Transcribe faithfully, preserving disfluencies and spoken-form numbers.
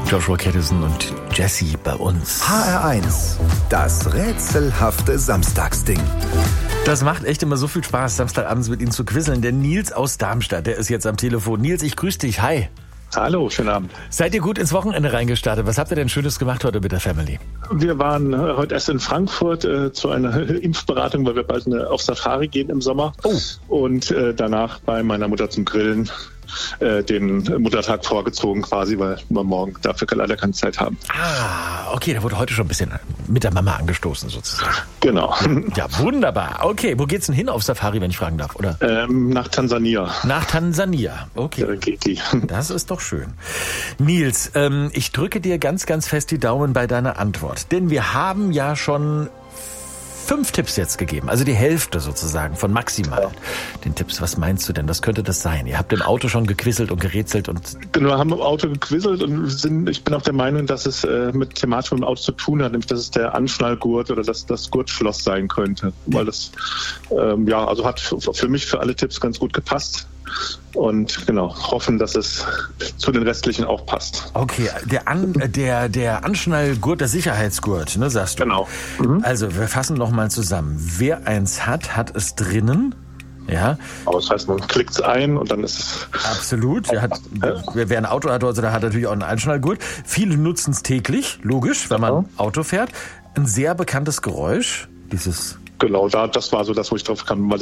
Joshua Caddison und Jessie bei uns. H R eins, das rätselhafte Samstagsding. Das macht echt immer so viel Spaß, Samstagabends mit Ihnen zu quizzeln. Der Nils aus Darmstadt, der ist jetzt am Telefon. Nils, ich grüße dich. Hi. Hallo, schönen Abend. Seid ihr gut ins Wochenende reingestartet? Was habt ihr denn Schönes gemacht heute mit der Family? Wir waren äh, heute erst in Frankfurt äh, zu einer Impfberatung, weil wir bald eine, auf Safari gehen im Sommer. Oh. Und äh, danach bei meiner Mutter zum Grillen äh, den Muttertag vorgezogen quasi, weil wir morgen dafür leider keine Zeit haben. Ah, okay, da wurde heute schon ein bisschen mit der Mama angestoßen sozusagen. Genau. Ja, wunderbar. Okay, wo geht's denn hin auf Safari, wenn ich fragen darf, oder? Ähm, nach Tansania. Nach Tansania, okay. Da geht die. Das ist doch schön. Nils, ähm, ich drücke dir ganz, ganz fest die Daumen bei deiner Antwort. Denn wir haben ja schon fünf Tipps jetzt gegeben. Also die Hälfte sozusagen von maximal ja. den Tipps. Was meinst du denn? Was könnte das sein? Ihr habt im Auto schon gequisselt und gerätselt und... Genau, wir haben im Auto gequisselt und sind, ich bin auch der Meinung, dass es äh, mit thematisch mit dem Auto zu tun hat, nämlich dass es der Anschnallgurt oder das, das Gurtschloss sein könnte. Ja. Weil das, ähm, ja, also hat für mich für alle Tipps ganz gut gepasst. Und genau, hoffen, dass es zu den restlichen auch passt. Okay, der, An, der, der Anschnallgurt, der Sicherheitsgurt, ne, sagst du? Genau. Mhm. Also, wir fassen noch mal zusammen. Wer eins hat, hat es drinnen. Ja. Aber das heißt, man klickt es ein und dann ist es... Absolut. Wer, hat, wer ein Auto hat, also der hat natürlich auch einen Anschnallgurt. Viele nutzen es täglich, logisch, wenn man ja. Auto fährt. Ein sehr bekanntes Geräusch, dieses... Genau, da, das war so das, wo ich drauf kam, weil